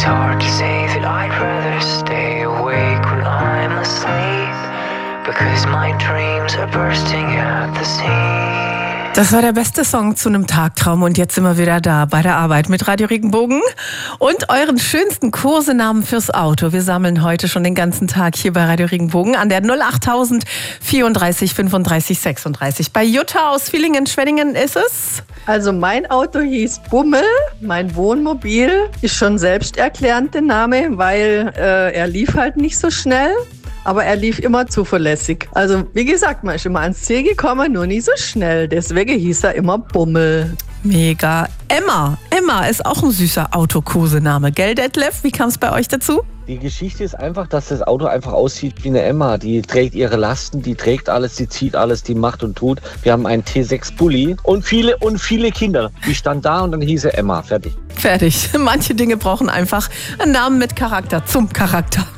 hard to say that I'd rather stay awake when I'm asleep, because my dreams are bursting at the seams. Das war der beste Song zu einem Tagtraum und jetzt sind wir wieder da bei der Arbeit mit Radio Regenbogen und euren schönsten Kosenamen fürs Auto. Wir sammeln heute schon den ganzen Tag hier bei Radio Regenbogen an der 08000 34 35 36. Bei Jutta aus Villingen-Schwenningen ist es? Also mein Auto hieß Bummel, mein Wohnmobil ist schon selbsterklärend der Name, weil er lief halt nicht so schnell. Aber er lief immer zuverlässig. Also wie gesagt, man ist immer ans Ziel gekommen, nur nie so schnell. Deswegen hieß er immer Bummel. Mega. Emma ist auch ein süßer Autokosename. Gell, Detlef? Wie kam es bei euch dazu? Die Geschichte ist einfach, dass das Auto einfach aussieht wie eine Emma. Die trägt ihre Lasten, die trägt alles, die zieht alles, die macht und tut. Wir haben einen T6 Bulli und viele Kinder. Die stand da und dann hieß er Emma. Fertig. Fertig. Manche Dinge brauchen einfach einen Namen mit Charakter zum Charakter.